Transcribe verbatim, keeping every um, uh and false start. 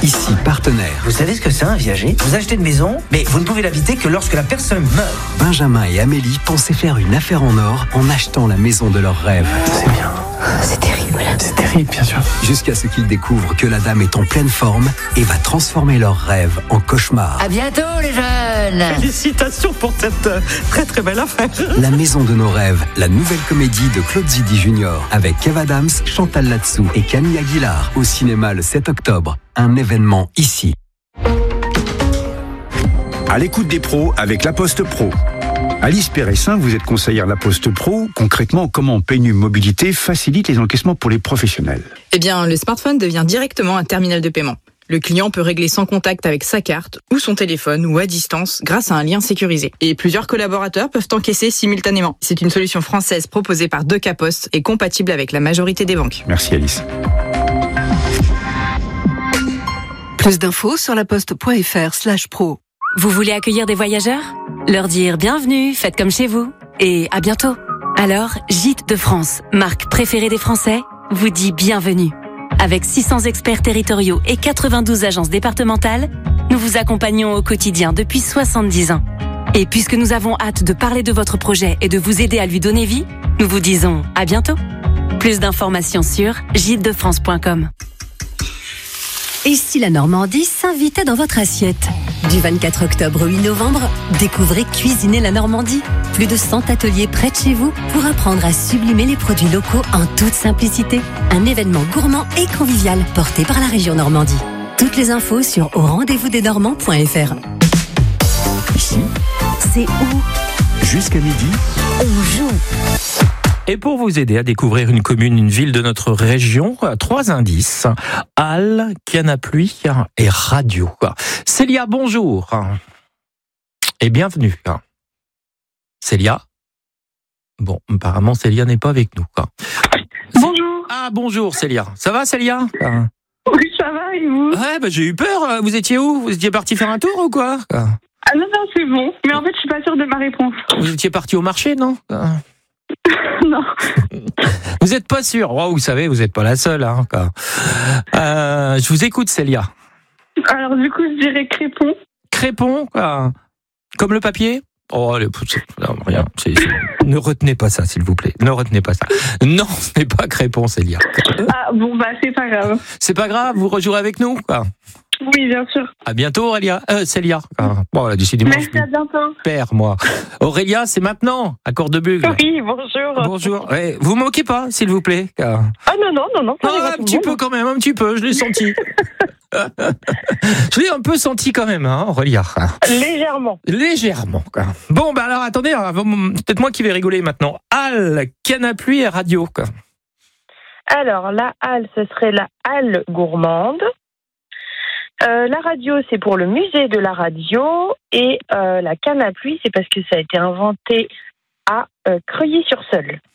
Ici partenaire. Vous savez ce que c'est un viager ? Vous achetez une maison, mais vous ne pouvez l'habiter que lorsque la personne meurt. Benjamin et Amélie pensaient faire une affaire en or en achetant la maison de leurs rêves. C'est bien. C'est terrible. C'est terrible, bien sûr. Jusqu'à ce qu'ils découvrent que la dame est en pleine forme et va transformer leurs rêves en cauchemars. À bientôt les jeunes. Félicitations pour cette euh, très très belle affaire. La maison de nos rêves, la nouvelle comédie de Claude Zidi Junior avec Kev Adams, Chantal Latsou et Camille Aguilar au cinéma le sept octobre. Un événement ici. À l'écoute des pros avec La Poste Pro. Alice Péressin, vous êtes conseillère La Poste Pro. Concrètement, comment P N U Mobilité facilite les encaissements pour les professionnels ? Eh bien, le smartphone devient directement un terminal de paiement. Le client peut régler sans contact avec sa carte ou son téléphone ou à distance grâce à un lien sécurisé. Et plusieurs collaborateurs peuvent encaisser simultanément. C'est une solution française proposée par Deca Post et compatible avec la majorité des banques. Merci Alice. Plus d'infos sur laposte.fr slash pro. Vous voulez accueillir des voyageurs ? Leur dire bienvenue, faites comme chez vous et à bientôt. Alors, Gîtes de France, marque préférée des Français, vous dit bienvenue. Avec six cents experts territoriaux et quatre-vingt-douze agences départementales, nous vous accompagnons au quotidien depuis soixante-dix ans. Et puisque nous avons hâte de parler de votre projet et de vous aider à lui donner vie, nous vous disons à bientôt. Plus d'informations sur gîtes de france point com. Et si la Normandie s'invitait dans votre assiette ? Du vingt-quatre octobre au huit novembre, découvrez Cuisiner la Normandie. Plus de cent ateliers près de chez vous pour apprendre à sublimer les produits locaux en toute simplicité. Un événement gourmand et convivial porté par la région Normandie. Toutes les infos sur au rendez-vous des normands point f r. Ici, c'est où ? jusqu'à midi, On joue. Et pour vous aider à découvrir une commune, une ville de notre région, trois indices. Halle, canne à pluie et radio. Célia, bonjour. Et bienvenue. Célia ? Bon, apparemment Célia n'est pas avec nous. Bonjour. Ah, bonjour Célia. Ça va Célia ? Oui, ça va, et vous ? Ouais, bah j'ai eu peur. Vous étiez où ? Vous étiez parti faire un tour ou quoi ? Ah non, non, c'est bon. Mais en fait, je suis pas sûre de ma réponse. Vous étiez parti au marché, non ? Non. Vous n'êtes pas sûr ? Oh, vous savez, vous n'êtes pas la seule. Hein, euh, je vous écoute, Célia. Alors, du coup, je dirais crépon. Crépon, quoi. Comme le papier ? Oh, le... non, rien. C'est, c'est... Ne retenez pas ça, s'il vous plaît. Ne retenez pas ça. Non, ce n'est pas crépon, Célia. Ah, bon, bah, c'est pas grave. C'est pas grave, vous rejouerez avec nous, quoi. Oui, bien sûr. À bientôt, Aurélia. Euh, Célia. Ah, bon, là, décidément. Merci, à bientôt. Père, moi. Aurélia, c'est maintenant, à Cordebugle. Oui, bonjour. Bonjour. Ouais, vous moquez pas, s'il vous plaît. Ah non, non, non, non. Ah, un petit peu quand même, un petit peu, je l'ai senti. Je l'ai un peu senti quand même, hein, Aurélia. Légèrement. Légèrement, quoi. Bon, bah alors, attendez, peut-être moi qui vais rigoler maintenant. Halle, canne à pluie et radio, quoi. Alors, la halle, ce serait la halle gourmande. Euh, la radio, c'est pour le musée de la radio. Et euh, la canne à pluie, c'est parce que ça a été inventé à euh, Creuilly-sur-Seulles.